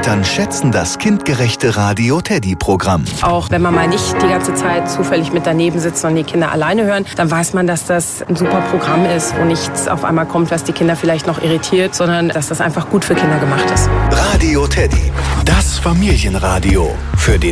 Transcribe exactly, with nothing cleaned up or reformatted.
Eltern schätzen das kindgerechte Radio Teddy-Programm. Auch wenn man mal nicht die ganze Zeit zufällig mit daneben sitzt und die Kinder alleine hören, dann weiß man, dass das ein super Programm ist, wo nichts auf einmal kommt, was die Kinder vielleicht noch irritiert, sondern dass das einfach gut für Kinder gemacht ist. Radio Teddy, das Familienradio für den